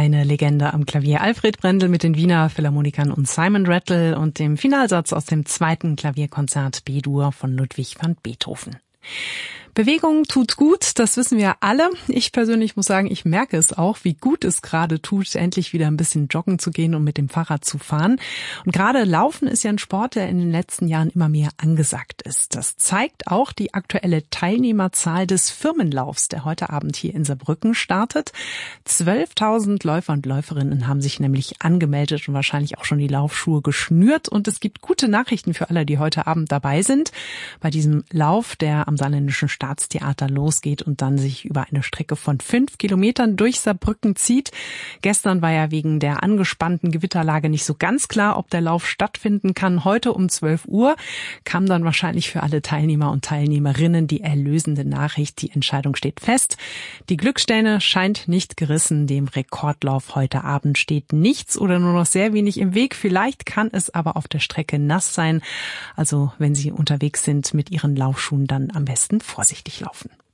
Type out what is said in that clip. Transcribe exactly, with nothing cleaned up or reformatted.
Eine Legende am Klavier. Alfred Brendel mit den Wiener Philharmonikern und Simon Rattle und dem Finalsatz aus dem zweiten Klavierkonzert B-Dur von Ludwig van Beethoven. Bewegung tut gut, das wissen wir alle. Ich persönlich muss sagen, ich merke es auch, wie gut es gerade tut, endlich wieder ein bisschen joggen zu gehen und mit dem Fahrrad zu fahren. Und gerade Laufen ist ja ein Sport, der in den letzten Jahren immer mehr angesagt ist. Das zeigt auch die aktuelle Teilnehmerzahl des Firmenlaufs, der heute Abend hier in Saarbrücken startet. zwölftausend Läufer und Läuferinnen haben sich nämlich angemeldet und wahrscheinlich auch schon die Laufschuhe geschnürt. Und es gibt gute Nachrichten für alle, die heute Abend dabei sind. Bei diesem Lauf, der am Saarländischen Staatstheater losgeht und dann sich über eine Strecke von fünf Kilometern durch Saarbrücken zieht. Gestern war ja wegen der angespannten Gewitterlage nicht so ganz klar, ob der Lauf stattfinden kann. Heute um zwölf Uhr kam dann wahrscheinlich für alle Teilnehmer und Teilnehmerinnen die erlösende Nachricht. Die Entscheidung steht fest. Die Glückssträhne scheint nicht gerissen. Dem Rekordlauf heute Abend steht nichts oder nur noch sehr wenig im Weg. Vielleicht kann es aber auf der Strecke nass sein. Also wenn Sie unterwegs sind mit Ihren Laufschuhen, dann am besten vorsichtig laufen.